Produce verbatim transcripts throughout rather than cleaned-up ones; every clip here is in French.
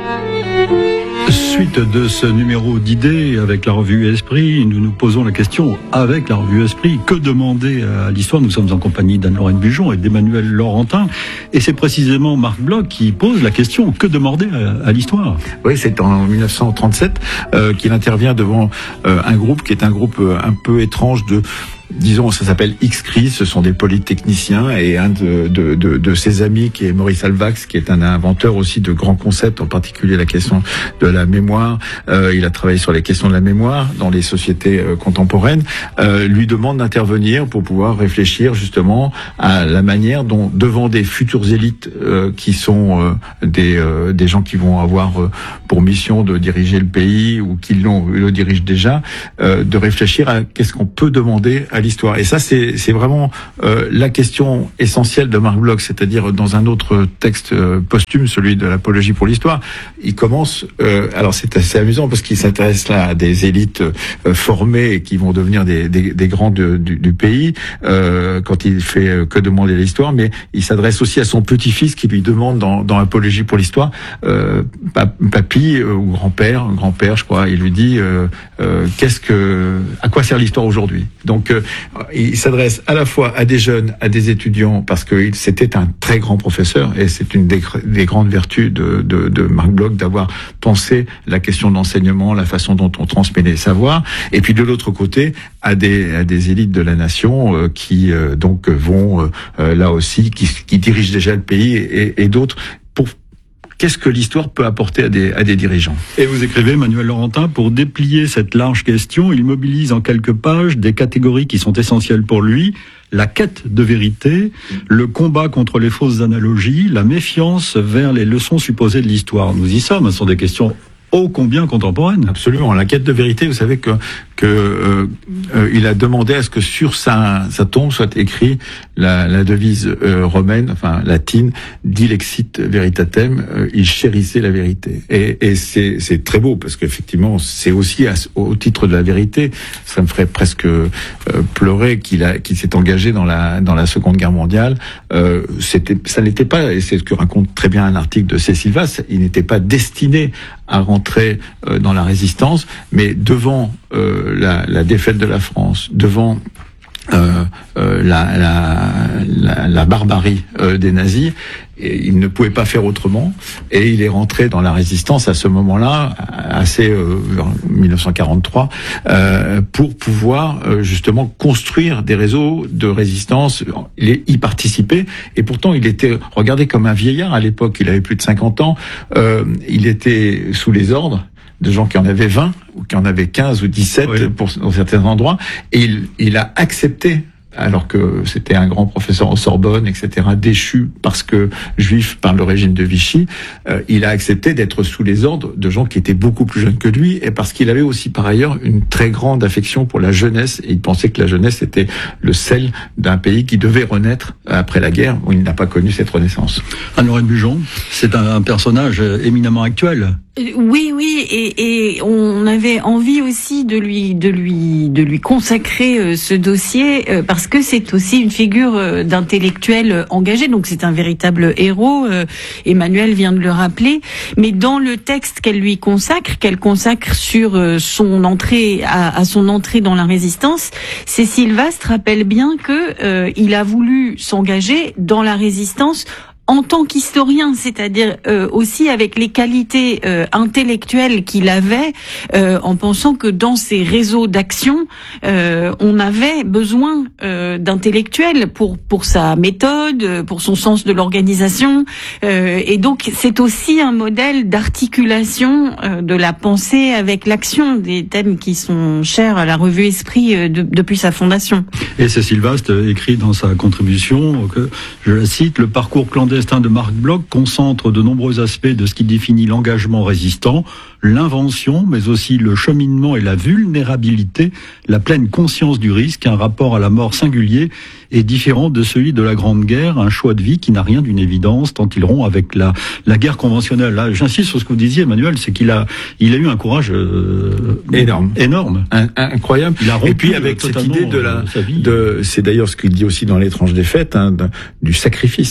Suite de ce numéro d'idées avec la revue Esprit, nous nous posons la question avec la revue Esprit, que demander à l'histoire? Nous sommes en compagnie d'Anne-Lorraine Bujon et d'Emmanuel Laurentin, et c'est précisément Marc Bloch qui pose la question, que demander à, à l'histoire? Oui, c'est en mille neuf cent trente-sept euh, qu'il intervient devant euh, un groupe qui est un groupe euh, un peu étrange de... Disons, ça s'appelle X C R I, ce sont des polytechniciens, et un de, de, de, de ses amis, qui est Maurice Alvax, qui est un inventeur aussi de grands concepts, en particulier la question de la mémoire. Euh, il a travaillé sur les questions de la mémoire dans les sociétés euh, contemporaines. Euh, lui demande d'intervenir pour pouvoir réfléchir justement à la manière dont, devant des futures élites euh, qui sont euh, des, euh, des gens qui vont avoir euh, pour mission de diriger le pays ou qui l'ont, le dirigent déjà, euh, de réfléchir à qu'est-ce qu'on peut demander à l'histoire. Et ça, c'est, c'est vraiment euh, la question essentielle de Marc Bloch, c'est-à-dire dans un autre texte euh, posthume, celui de l'Apologie pour l'histoire, il commence, euh, alors c'est assez amusant parce qu'il s'intéresse là à des élites euh, formées et qui vont devenir des, des, des grands de, du, du pays, euh, quand il fait euh, que demander l'histoire, mais il s'adresse aussi à son petit-fils qui lui demande dans, dans l'Apologie pour l'histoire, euh, papy euh, ou grand-père, grand-père je crois, il lui dit euh, euh, qu'est-ce que, à quoi sert l'histoire aujourd'hui? Donc euh, il s'adresse à la fois à des jeunes, à des étudiants, parce que c'était un très grand professeur, et c'est une des, des grandes vertus de, de, de Marc Bloch d'avoir pensé la question de l'enseignement, la façon dont on transmet les savoirs, et puis de l'autre côté à des, à des élites de la nation euh, qui euh, donc vont euh, là aussi, qui, qui dirigent déjà le pays, et, et d'autres pour qu'est-ce que l'histoire peut apporter à des, à des dirigeants. Et vous écrivez, Emmanuel Laurentin, pour déplier cette large question, il mobilise en quelques pages des catégories qui sont essentielles pour lui: la quête de vérité, le combat contre les fausses analogies, la méfiance vers les leçons supposées de l'histoire. Nous y sommes, ce sont des questions ô combien contemporaines. Absolument. La quête de vérité, vous savez que que euh, euh, il a demandé à ce que sur sa sa tombe soit écrit la, la devise euh, romaine, enfin latine, dilexit veritatem, euh, il chérissait la vérité. Et, et c'est c'est très beau parce qu'effectivement c'est aussi à, au titre de la vérité, ça me ferait presque euh, pleurer qu'il a qu'il s'est engagé dans la dans la Seconde Guerre mondiale. Euh, c'était ça n'était pas, et c'est ce que raconte très bien un article de Cécile Vasse, il n'était pas destiné à rentrer euh, dans la résistance, mais devant euh, la, la défaite de la France, devant euh, euh, la, la, la, la barbarie euh, des nazis, et il ne pouvait pas faire autrement, et il est rentré dans la résistance à ce moment-là, assez euh, en dix-neuf cent quarante-trois, euh, pour pouvoir euh, justement construire des réseaux de résistance. Il y participait, et pourtant il était regardé comme un vieillard à l'époque. Il avait plus de cinquante ans. Euh, il était sous les ordres de gens qui en avaient vingt ou qui en avaient quinze ou dix-sept, oui, pour dans certains endroits, et il, il a accepté, alors que c'était un grand professeur en Sorbonne, et cetera, déchu parce que juif par le régime de Vichy, euh, il a accepté d'être sous les ordres de gens qui étaient beaucoup plus jeunes que lui, et parce qu'il avait aussi par ailleurs une très grande affection pour la jeunesse, et il pensait que la jeunesse était le sel d'un pays qui devait renaître après la guerre, où il n'a pas connu cette renaissance. Anne-Lorraine Bujon, c'est un, un personnage éminemment actuel. Oui, oui, et, et on avait envie aussi de lui, de lui, de lui consacrer euh, ce dossier euh, parce que c'est aussi une figure euh, d'intellectuel engagé. Donc c'est un véritable héros. Euh, Emmanuel vient de le rappeler. Mais dans le texte qu'elle lui consacre, qu'elle consacre sur euh, son entrée à, à son entrée dans la résistance, Cécile Vaste rappelle bien que euh, il a voulu s'engager dans la résistance en tant qu'historien, c'est-à-dire euh, aussi avec les qualités euh, intellectuelles qu'il avait, euh, en pensant que dans ces réseaux d'action, euh, on avait besoin euh, d'intellectuels pour pour sa méthode, pour son sens de l'organisation, euh, et donc c'est aussi un modèle d'articulation euh, de la pensée avec l'action, des thèmes qui sont chers à la revue Esprit euh, de, depuis sa fondation. Et Cécile Vaste écrit dans sa contribution que, je la cite, le parcours clandestin de Marc Bloch concentre de nombreux aspects de ce qui définit l'engagement résistant, l'invention, mais aussi le cheminement et la vulnérabilité, la pleine conscience du risque, un rapport à la mort singulier et différent de celui de la Grande Guerre, un choix de vie qui n'a rien d'une évidence tant il rompt avec la, la guerre conventionnelle. Là, j'insiste sur ce que vous disiez, Emmanuel, c'est qu'il a, il a eu un courage euh, énorme, énorme, un, incroyable. Il a rompu, et puis avec cette idée de la, de, c'est d'ailleurs ce qu'il dit aussi dans L'Étrange défaite, hein, de, du sacrifice.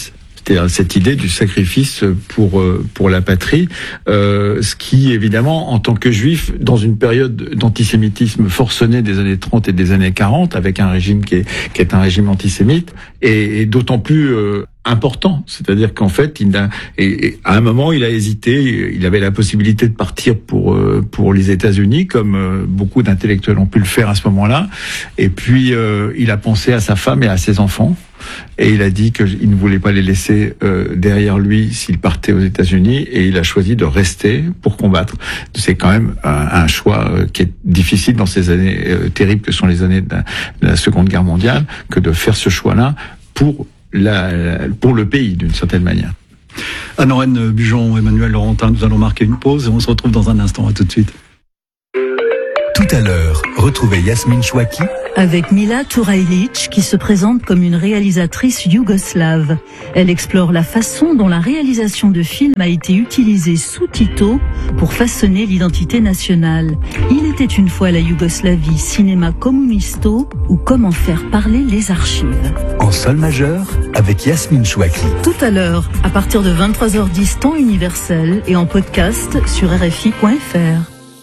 C'est-à-dire cette idée du sacrifice pour pour la patrie, euh, ce qui évidemment en tant que juif dans une période d'antisémitisme forcené des années trente et des années quarante, avec un régime qui est qui est un régime antisémite, et, et d'autant plus euh, important, c'est-à-dire qu'en fait, il a, et, et à un moment, il a hésité. Il avait la possibilité de partir pour euh, pour les États-Unis, comme euh, beaucoup d'intellectuels ont pu le faire à ce moment-là. Et puis, euh, il a pensé à sa femme et à ses enfants, et il a dit qu'il ne voulait pas les laisser euh, derrière lui s'il partait aux États-Unis, et il a choisi de rester pour combattre. C'est quand même un, un choix euh, qui est difficile dans ces années euh, terribles que sont les années de la, de la Seconde Guerre mondiale, que de faire ce choix-là pour La, la, pour le pays, d'une certaine manière. Anne-Lorraine Bujon, Emmanuel Laurentin, nous allons marquer une pause et on se retrouve dans un instant. À tout de suite. Tout à l'heure, retrouvez Yasmine Chouaki avec Mila Turajlic qui se présente comme une réalisatrice yougoslave. Elle explore la façon dont la réalisation de films a été utilisée sous Tito pour façonner l'identité nationale. Il était une fois la Yougoslavie, cinéma communisto ou comment faire parler les archives. En sol majeur avec Yasmine Chouaki. Tout à l'heure, à partir de vingt-trois heures dix temps universel et en podcast sur R F I point F R.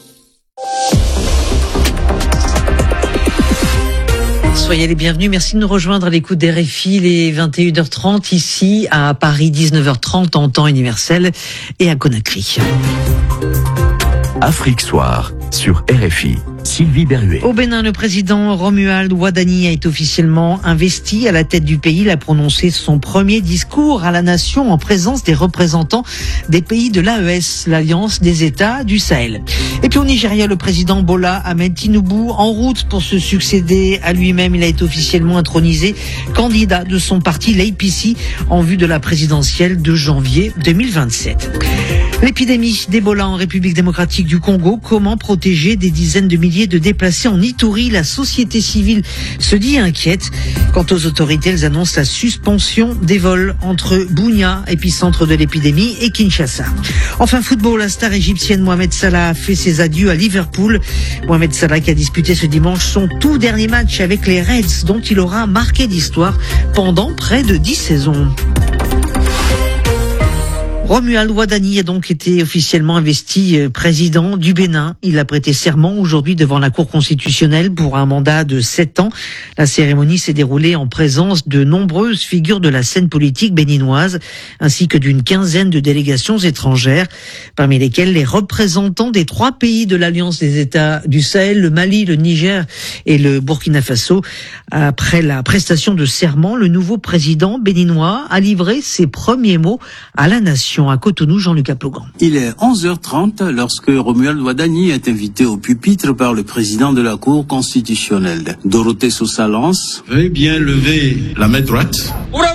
Soyez les bienvenus, merci de nous rejoindre à l'écoute d'R F I, les vingt et une heures trente ici à Paris, dix-neuf heures trente en temps universel et à Conakry. Afrique Soir sur R F I. Sylvie Berruet. Au Bénin, le président Romuald Ouadani a été officiellement investi à la tête du pays. Il a prononcé son premier discours à la nation en présence des représentants des pays de l'A E S, l'Alliance des États du Sahel. Et puis au Nigeria, le président Bola Ahmed Tinubu, en route pour se succéder à lui-même, il a été officiellement intronisé candidat de son parti, l'A P C, en vue de la présidentielle de janvier deux mille vingt-sept. L'épidémie d'Ebola en République démocratique du Congo, comment protéger des dizaines de milliers de déplacés en Ituri? La société civile se dit inquiète. Quant aux autorités, elles annoncent la suspension des vols entre Bunia, épicentre de l'épidémie, et Kinshasa. Enfin, football, la star égyptienne Mohamed Salah a fait ses adieux à Liverpool. Mohamed Salah qui a disputé ce dimanche son tout dernier match avec les Reds, dont il aura marqué l'histoire pendant près de dix saisons. Romuald Ouadani a donc été officiellement investi président du Bénin. Il a prêté serment aujourd'hui devant la Cour constitutionnelle pour un mandat de sept ans. La cérémonie s'est déroulée en présence de nombreuses figures de la scène politique béninoise, ainsi que d'une quinzaine de délégations étrangères, parmi lesquelles les représentants des trois pays de l'Alliance des États du Sahel, le Mali, le Niger et le Burkina Faso. Après la prestation de serment, le nouveau président béninois a livré ses premiers mots à la nation. À Cotonou, Jean-Luc Aplogan. Il est onze heures trente lorsque Romuald Ouadani est invité au pupitre par le président de la Cour constitutionnelle. Dorothée Sosa lance. Veuillez bien lever la main droite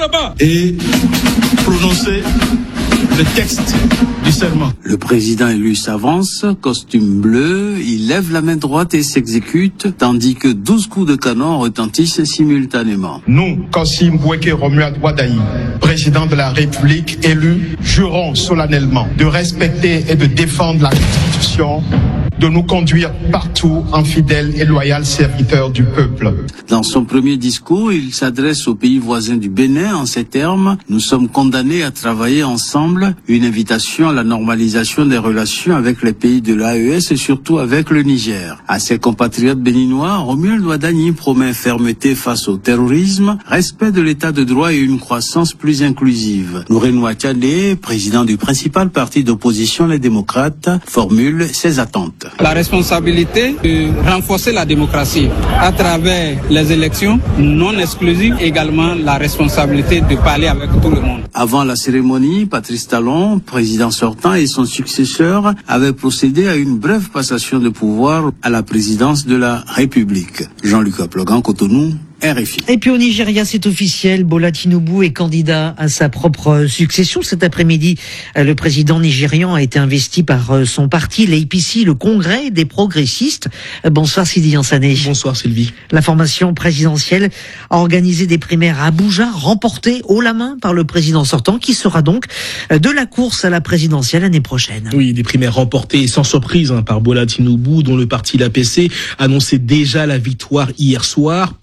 et prononcer le texte du serment. Le président élu s'avance, costume bleu, il lève la main droite et s'exécute, tandis que douze coups de canon retentissent simultanément. Nous, Kassim Boueke Romuald Ouadani, président de la République élu, jurons solennellement de respecter et de défendre la Constitution, de nous conduire partout en fidèle et loyal serviteur du peuple. Dans son premier discours, il s'adresse aux pays voisins du Bénin en ces termes. Nous sommes condamnés à travailler ensemble. Une invitation à la normalisation des relations avec les pays de l'A E S et surtout avec le Niger. À ses compatriotes béninois, Romuald Ouadani promet fermeté face au terrorisme, respect de l'état de droit et une croissance plus inclusive. Nourène Ouattadé, président du principal parti d'opposition, les démocrates, formule ses attentes. La responsabilité de renforcer la démocratie à travers les élections non exclusives, également la responsabilité de parler avec tout le monde. Avant la cérémonie, Patrice Talon, président sortant, et son successeur avaient procédé à une brève passation de pouvoir à la présidence de la République. Jean-Luc Aplogan, Cotonou, R F I. Et puis au Nigeria, c'est officiel, Bola Tinubu est candidat à sa propre succession. Cet après-midi, le président nigérian a été investi par son parti, l'A P C, le Congrès des progressistes. Bonsoir Sidi Yansané. Bonsoir Sylvie. La formation présidentielle a organisé des primaires à Abuja, remportées haut la main par le président sortant, qui sera donc de la course à la présidentielle l'année prochaine. Oui, des primaires remportées sans surprise hein, par Bola Tinubu, dont le parti l'A P C annonçait déjà la victoire hier soir. Plus de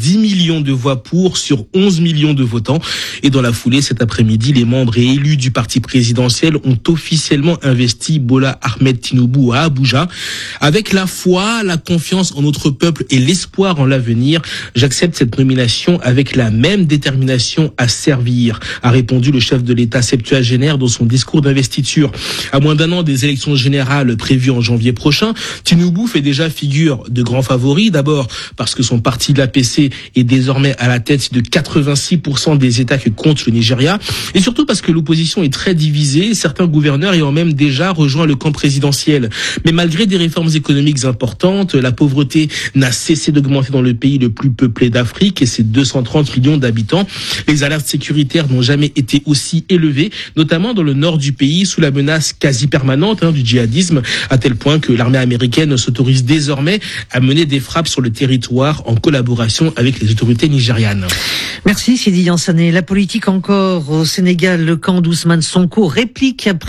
dix millions de voix pour sur onze millions de votants. Et dans la foulée, cet après-midi, les membres et élus du parti présidentiel ont officiellement investi Bola Ahmed Tinubu à Abuja. Avec la foi, la confiance en notre peuple et l'espoir en l'avenir, j'accepte cette nomination avec la même détermination à servir, a répondu le chef de l'État septuagénaire dans son discours d'investiture. À moins d'un an des élections générales prévues en janvier prochain, Tinubu fait déjà figure de grand favori. D'abord parce que son parti, l'A P C, est désormais à la tête de quatre-vingt-six pour cent des États que compte le Nigeria. Et surtout parce que l'opposition est très divisée, certains gouverneurs ayant même déjà rejoint le camp présidentiel. Mais malgré des réformes économiques importantes, la pauvreté n'a cessé d'augmenter dans le pays le plus peuplé d'Afrique et ses deux cent trente millions d'habitants. Les alertes sécuritaires n'ont jamais été aussi élevées, notamment dans le nord du pays, sous la menace quasi permanente hein, du djihadisme, à tel point que l'armée américaine s'autorise désormais à mener des frappes sur le territoire en collaboration avec les autorités nigérianes. Merci Sidi Yansané. La politique encore au Sénégal, le camp d'Ousmane Sonko réplique après